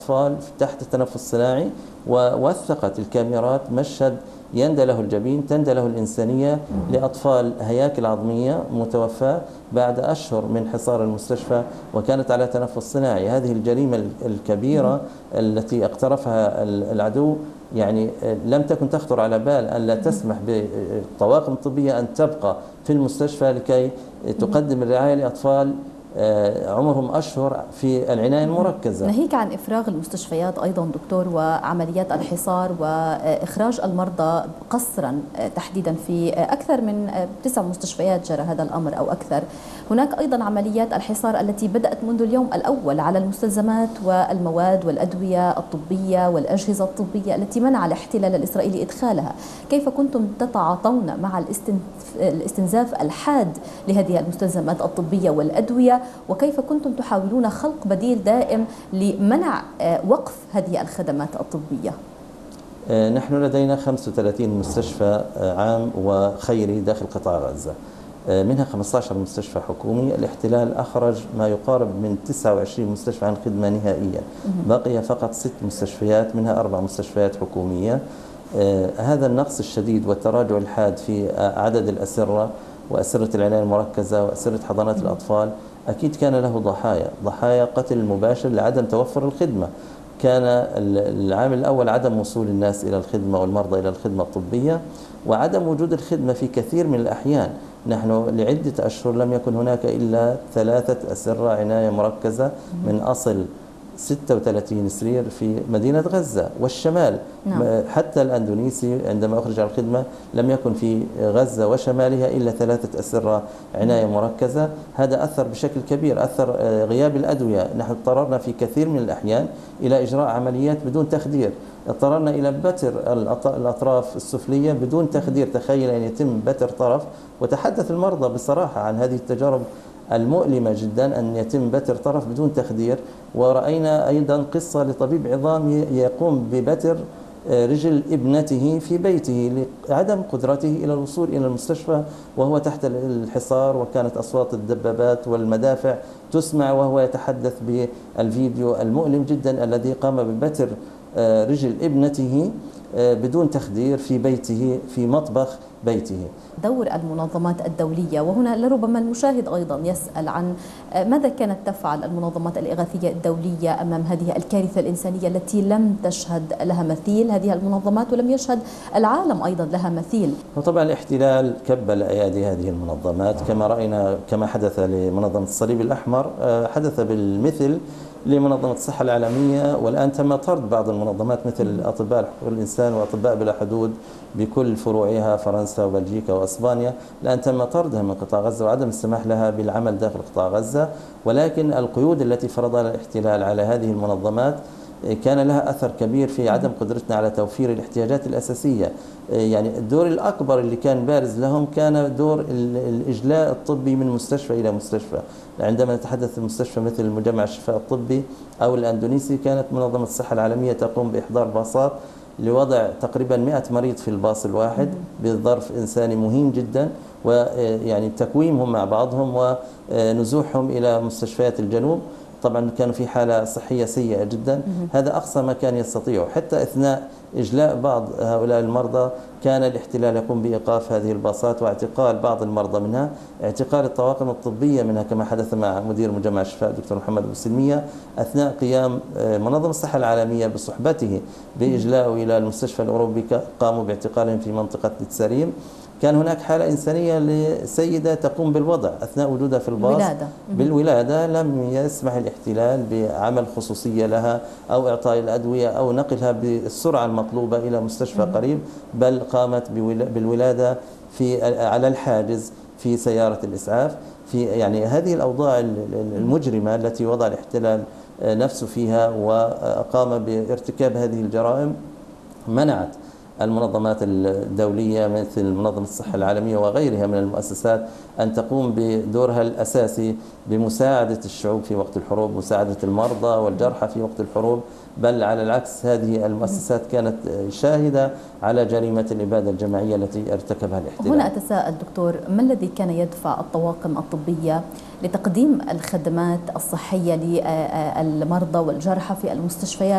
أطفال تحت التنفس الصناعي، ووثقت الكاميرات مشهد يندى له الجبين، تندى له الإنسانية لأطفال هياكل عظمية متوفاة بعد أشهر من حصار المستشفى وكانت على تنفس صناعي. هذه الجريمة الكبيرة التي اقترفها العدو يعني لم تكن تخطر على بال أن لا تسمح بالطواقم الطبية أن تبقى في المستشفى لكي تقدم الرعاية لأطفال عمرهم أشهر في العناية المركزة. ناهيك عن إفراغ المستشفيات أيضا دكتور وعمليات الحصار وإخراج المرضى قسرا تحديدا في أكثر من 9 مستشفيات جرى هذا الأمر أو أكثر، هناك أيضا عمليات الحصار التي بدأت منذ اليوم الأول على المستلزمات والمواد والأدوية الطبية والأجهزة الطبية التي منع الاحتلال الإسرائيلي إدخالها. كيف كنتم تتعاطون مع الاستنزاف الحاد لهذه المستلزمات الطبية والأدوية، وكيف كنتم تحاولون خلق بديل دائم لمنع وقف هذه الخدمات الطبية؟ نحن لدينا 35 مستشفى عام وخيري داخل قطاع غزة، منها 15 مستشفى حكومي. الاحتلال أخرج ما يقارب من 29 مستشفى عن خدمة نهائيا، بقي فقط 6 مستشفيات منها 4 مستشفيات حكومية. هذا النقص الشديد والتراجع الحاد في عدد الأسرة وأسرة العناية المركزة وأسرة حضانات الأطفال أكيد كان له ضحايا قتل مباشر لعدم توفر الخدمة. كان العامل الأول عدم وصول الناس إلى الخدمة والمرضى إلى الخدمة الطبية، وعدم وجود الخدمة في كثير من الأحيان. نحن لعدة أشهر لم يكن هناك إلا 3 أسرة عناية مركزة من أصل 36 سرير في مدينة غزة والشمال. نعم. حتى الأندونيسي عندما أخرج على الخدمة لم يكن في غزة وشمالها إلا 3 أسرة عناية مركزة. هذا أثر بشكل كبير، أثر غياب الأدوية. نحن اضطررنا في كثير من الأحيان إلى إجراء عمليات بدون تخدير، اضطررنا إلى بتر الأطراف السفلية بدون تخدير. تخيل أن يتم بتر طرف، وتحدث المرضى بصراحة عن هذه التجارب المؤلمة جدا أن يتم بتر طرف بدون تخدير. ورأينا أيضا قصة لطبيب عظام يقوم ببتر رجل ابنته في بيته لعدم قدرته إلى الوصول إلى المستشفى وهو تحت الحصار، وكانت أصوات الدبابات والمدافع تسمع وهو يتحدث بالفيديو المؤلم جدا الذي قام ببتر رجل ابنته بدون تخدير في بيته في مطبخ بيته. دور المنظمات الدولية، وهنا لربما المشاهد أيضا يسأل عن ماذا كانت تفعل المنظمات الإغاثية الدولية أمام هذه الكارثة الإنسانية التي لم تشهد لها مثيل هذه المنظمات ولم يشهد العالم أيضا لها مثيل؟ وطبعا الاحتلال كبل أيادي هذه المنظمات كما رأينا، كما حدث لمنظمة الصليب الأحمر حدث بالمثل لمنظمة الصحة العالمية. والآن تم طرد بعض المنظمات مثل أطباء حقوق الإنسان وأطباء بلا حدود بكل فروعها فرنسا وبلجيكا وأسبانيا، الآن تم طردها من قطاع غزة وعدم السماح لها بالعمل داخل قطاع غزة. ولكن القيود التي فرضها الاحتلال على هذه المنظمات كان لها أثر كبير في عدم قدرتنا على توفير الاحتياجات الأساسية. يعني الدور الأكبر اللي كان بارز لهم كان دور الإجلاء الطبي من مستشفى إلى مستشفى. عندما نتحدث عن مستشفى مثل مجمع الشفاء الطبي أو الأندونيسي، كانت منظمة الصحة العالمية تقوم بإحضار باصات لوضع تقريبا 100 مريض في الباص الواحد بظرف إنساني مهين جدا، ويعني تكويمهم مع بعضهم ونزوحهم إلى مستشفيات الجنوب. طبعا كانوا في حالة صحية سيئة جدا. هذا أقصى ما كان يستطيعه. حتى أثناء إجلاء بعض هؤلاء المرضى كان الاحتلال يقوم بإيقاف هذه الباصات واعتقال بعض المرضى منها، اعتقال الطواقم الطبية منها كما حدث مع مدير مجمع الشفاء الدكتور محمد أبو سلمية أثناء قيام منظمة الصحة العالمية بصحبته بإجلاءه إلى المستشفى الأوروبي. قاموا باعتقالهم في منطقة نتساريم. كان هناك حالة إنسانية لسيدة تقوم بالوضع أثناء وجودها في الباص بالولادة. لم يسمح الاحتلال بعمل خصوصية لها أو إعطاء الأدوية أو نقلها بالسرعة المطلوبة إلى مستشفى قريب، بل قامت بالولادة على الحاجز في سيارة الإسعاف. في يعني هذه الأوضاع المجرمة التي وضع الاحتلال نفسه فيها وقام بارتكاب هذه الجرائم منعت المنظمات الدولية مثل منظمة الصحة العالمية وغيرها من المؤسسات أن تقوم بدورها الأساسي بمساعدة الشعوب في وقت الحروب، مساعدة المرضى والجرحى في وقت الحروب. بل على العكس، هذه المؤسسات كانت شاهدة على جريمة الإبادة الجماعية التي ارتكبها الاحتلال. هنا أتساءل دكتور، ما الذي كان يدفع الطواقم الطبية لتقديم الخدمات الصحية للمرضى والجرحى في المستشفيات